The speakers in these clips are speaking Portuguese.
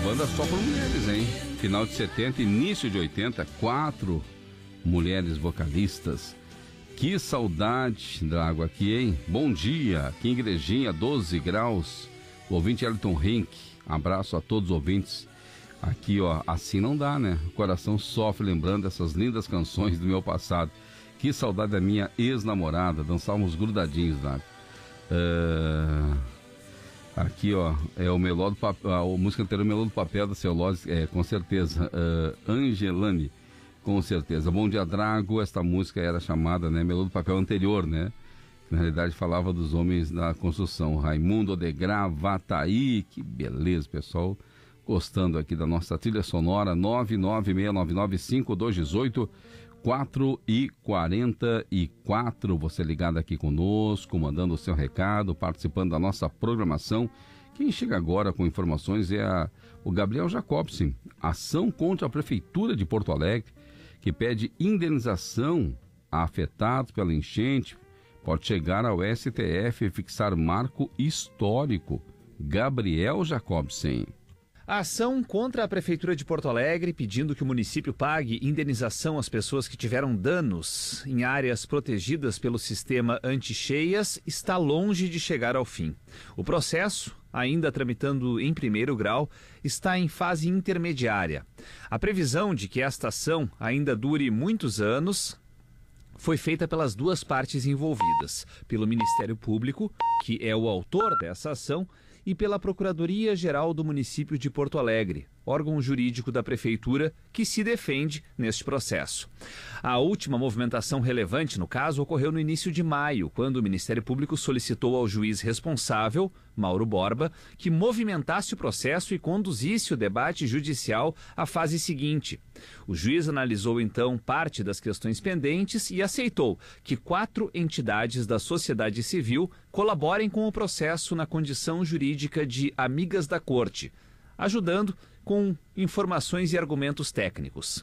banda só por mulheres, hein? Final de 70, início de 80, 4 mulheres vocalistas. Que saudade da água aqui, hein? Bom dia, aqui em Igrejinha, 12 graus. O ouvinte Elton Rink, abraço a todos os ouvintes. Aqui, ó, assim não dá, né? O coração sofre lembrando essas lindas canções do meu passado. Que saudade da minha ex-namorada, dançávamos grudadinhos lá. Aqui, ó, é o Melô do Papel, a música anterior, Melô do Papel da Celulose, com certeza, Angelani, com certeza. Bom dia, Drago, esta música era chamada, né, Melô do Papel anterior, né, que na realidade falava dos homens da construção. Raimundo de Gravataí, que beleza, pessoal, gostando aqui da nossa trilha sonora. 996995218 4h44, você ligado aqui conosco, mandando o seu recado, participando da nossa programação. Quem chega agora com informações é o Gabriel Jacobsen. Ação contra a Prefeitura de Porto Alegre, que pede indenização a afetados pela enchente, pode chegar ao STF e fixar marco histórico. Gabriel Jacobsen. A ação contra a Prefeitura de Porto Alegre, pedindo que o município pague indenização às pessoas que tiveram danos em áreas protegidas pelo sistema anti-cheias, está longe de chegar ao fim. O processo, ainda tramitando em primeiro grau, está em fase intermediária. A previsão de que esta ação ainda dure muitos anos foi feita pelas duas partes envolvidas, pelo Ministério Público, que é o autor dessa ação, e pela Procuradoria-Geral do Município de Porto Alegre, órgão jurídico da Prefeitura que se defende neste processo. A última movimentação relevante no caso ocorreu no início de maio, quando o Ministério Público solicitou ao juiz responsável, Mauro Borba, que movimentasse o processo e conduzisse o debate judicial à fase seguinte. O juiz analisou então parte das questões pendentes e aceitou que 4 entidades da sociedade civil colaborem com o processo na condição jurídica de amigas da corte, ajudando com informações e argumentos técnicos.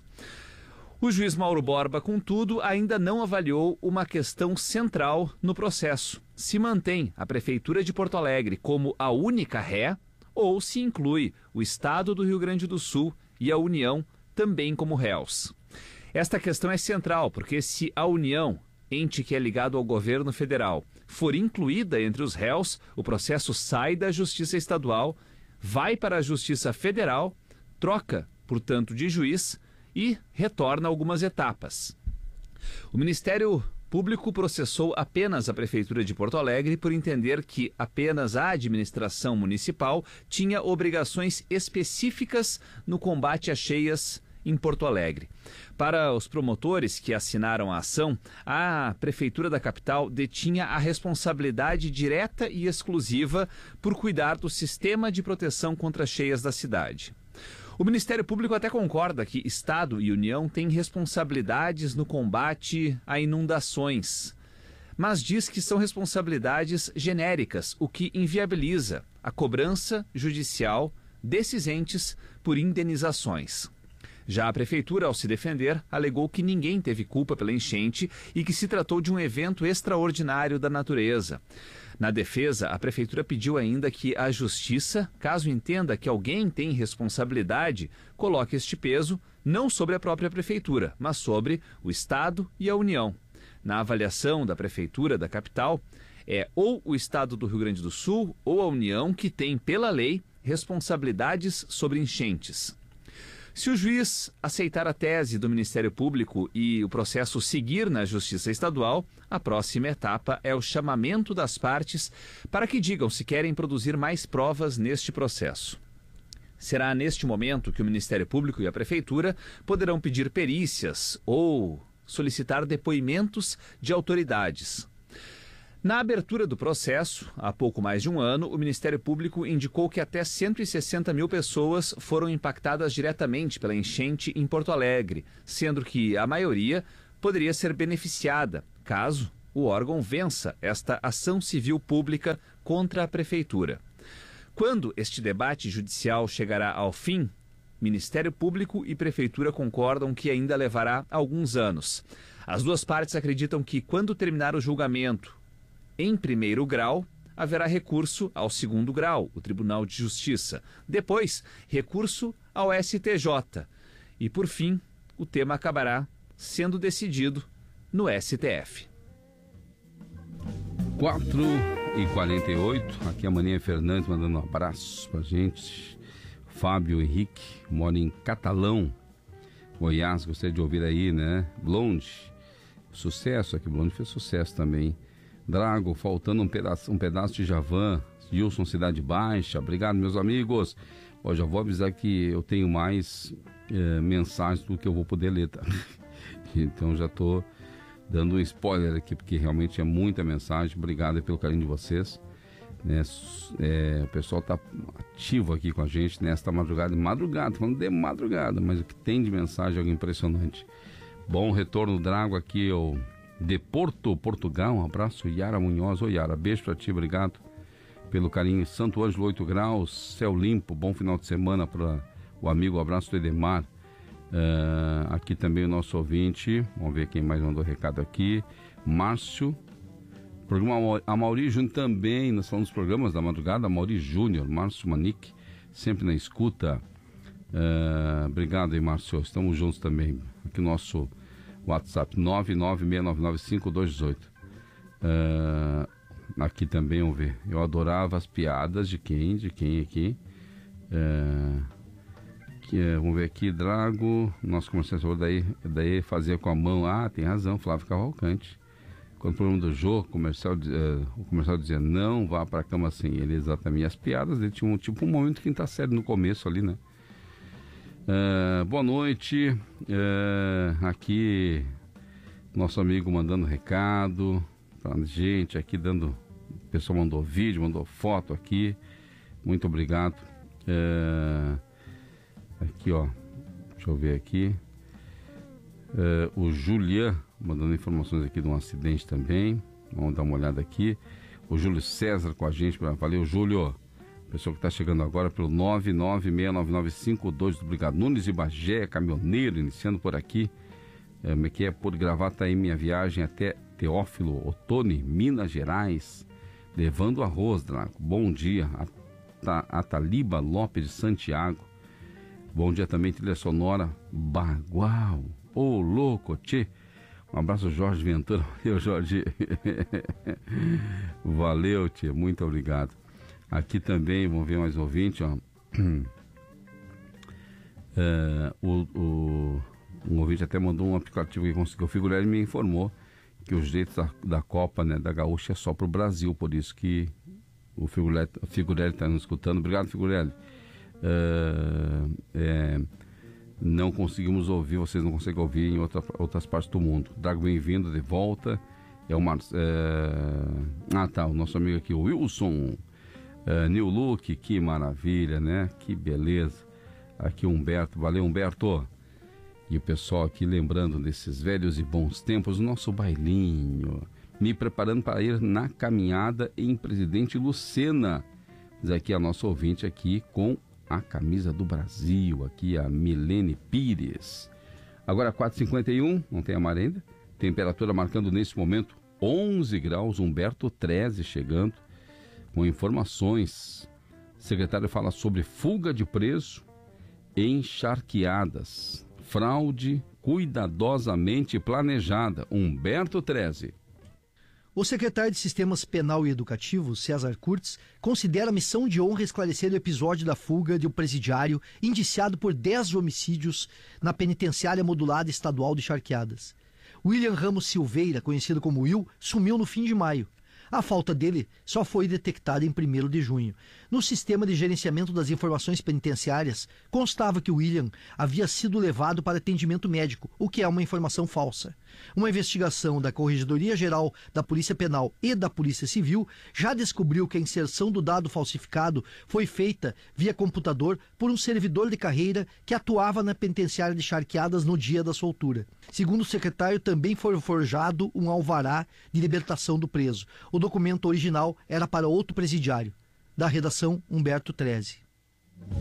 O juiz Mauro Borba, contudo, ainda não avaliou uma questão central no processo: se mantém a Prefeitura de Porto Alegre como a única ré ou se inclui o Estado do Rio Grande do Sul e a União também como réus. Esta questão é central porque se a União, ente que é ligado ao governo federal, for incluída entre os réus, o processo sai da Justiça Estadual, vai para a Justiça Federal, troca, portanto, de juiz e retorna algumas etapas. O Ministério Público processou apenas a Prefeitura de Porto Alegre por entender que apenas a administração municipal tinha obrigações específicas no combate às cheias em Porto Alegre. Para os promotores que assinaram a ação, a Prefeitura da capital detinha a responsabilidade direta e exclusiva por cuidar do sistema de proteção contra cheias da cidade. O Ministério Público até concorda que Estado e União têm responsabilidades no combate a inundações, mas diz que são responsabilidades genéricas, o que inviabiliza a cobrança judicial desses entes por indenizações. Já a Prefeitura, ao se defender, alegou que ninguém teve culpa pela enchente e que se tratou de um evento extraordinário da natureza. Na defesa, a Prefeitura pediu ainda que a Justiça, caso entenda que alguém tem responsabilidade, coloque este peso não sobre a própria Prefeitura, mas sobre o Estado e a União. Na avaliação da Prefeitura da capital, é ou o Estado do Rio Grande do Sul ou a União que tem, pela lei, responsabilidades sobre enchentes. Se o juiz aceitar a tese do Ministério Público e o processo seguir na Justiça Estadual, a próxima etapa é o chamamento das partes para que digam se querem produzir mais provas neste processo. Será neste momento que o Ministério Público e a Prefeitura poderão pedir perícias ou solicitar depoimentos de autoridades. Na abertura do processo, há pouco mais de um ano, o Ministério Público indicou que até 160 mil pessoas foram impactadas diretamente pela enchente em Porto Alegre, sendo que a maioria poderia ser beneficiada, caso o órgão vença esta ação civil pública contra a Prefeitura. Quando este debate judicial chegará ao fim, Ministério Público e Prefeitura concordam que ainda levará alguns anos. As duas partes acreditam que, quando terminar o julgamento em primeiro grau, haverá recurso ao 2º grau, o Tribunal de Justiça. Depois, recurso ao STJ. E, por fim, o tema acabará sendo decidido no STF. 4h48, aqui a Maninha Fernandes mandando um abraço pra gente. Fábio Henrique, mora em Catalão, Goiás, gostaria de ouvir aí, né? Blonde, sucesso aqui, Blonde fez sucesso também. Drago, faltando um pedaço de Javan. Gilson, Cidade Baixa, obrigado meus amigos. Ó, já vou avisar que eu tenho mais mensagens do que eu vou poder ler, tá? Então já tô dando um spoiler aqui, porque realmente é muita mensagem. Obrigado pelo carinho de vocês, né? O pessoal tá ativo aqui com a gente nesta madrugada, falando de madrugada, mas o que tem de mensagem é algo impressionante. Bom retorno, Drago, aqui de Porto, Portugal. Um abraço, Yara Munhoz. Oi, Yara, beijo pra ti, obrigado pelo carinho. Santo Ângelo, 8 graus, céu limpo, bom final de semana para o amigo, abraço do Edemar. Aqui também o nosso ouvinte, vamos ver quem mais mandou recado aqui. Márcio, programa Amaury Júnior também, nós falamos dos programas da madrugada, Amaury Júnior, Márcio Manique, sempre na escuta. Obrigado aí, Márcio, estamos juntos também. Aqui o nosso WhatsApp 996995218. Aqui também, vamos ver, eu adorava as piadas de quem aqui? Vamos ver aqui, Drago, nosso comercial daí fazia com a mão. Tem razão, Flávio Cavalcante. Quando o programa do Jô, o comercial dizia, não vá pra cama sem ele, exatamente. As piadas dele tinham um momento quinta série no começo ali, né? Boa noite, aqui nosso amigo mandando recado pra gente aqui, o pessoal mandou vídeo, mandou foto aqui, muito obrigado. Aqui, ó, deixa eu ver aqui, o Julian mandando informações aqui de um acidente também, vamos dar uma olhada aqui. O Júlio César com a gente, valeu, Júlio. Pessoal que está chegando agora pelo 9969952 do Brigado Nunes e Bagé, caminhoneiro, iniciando por aqui, que é por Gravataí, minha viagem até Teófilo Otoni, Minas Gerais, levando arroz, Drago. Bom dia, a Taliba Lopes de Santiago. Bom dia também, trilha sonora Bagual. Ô, louco, tchê. Um abraço, Jorge Ventura. Valeu, Jorge. Valeu, tchê. Muito obrigado. Aqui também, vamos ver mais um ouvinte, ó. Um ouvinte até mandou um aplicativo que conseguiu. O Figurelli me informou que os direitos da Copa, né, da Gaúcha é só para o Brasil, por isso que o Figurelli está nos escutando. Obrigado, Figurelli. Não conseguimos ouvir, vocês não conseguem ouvir em outras partes do mundo. Drago, bem-vindo de volta. O nosso amigo aqui, o Wilson New Look, que maravilha, né? Que beleza. Aqui o Humberto, valeu, Humberto. E o pessoal aqui lembrando desses velhos e bons tempos, o nosso bailinho, me preparando para ir na caminhada em Presidente Lucena. Diz aqui a nossa ouvinte aqui com a camisa do Brasil, aqui a Milene Pires. Agora 4h51, não tem a mar ainda. Temperatura marcando nesse momento 11 graus, Humberto Treze chegando com informações. O secretário fala sobre fuga de preso em charqueadas. Fraude cuidadosamente planejada. Humberto Treze. O secretário de Sistemas Penal e Educativo, César Kurtz, considera missão de honra esclarecer o episódio da fuga de um presidiário indiciado por 10 homicídios na penitenciária modulada estadual de Charqueadas. William Ramos Silveira, conhecido como Will, sumiu no fim de maio. A falta dele só foi detectada em 1º de junho. No sistema de gerenciamento das informações penitenciárias, constava que William havia sido levado para atendimento médico, o que é uma informação falsa. Uma investigação da Corregedoria Geral da Polícia Penal e da Polícia Civil já descobriu que a inserção do dado falsificado foi feita via computador por um servidor de carreira que atuava na penitenciária de Charqueadas no dia da soltura. Segundo o secretário, também foi forjado um alvará de libertação do preso. O documento original era para outro presidiário. Da redação, Humberto Treze.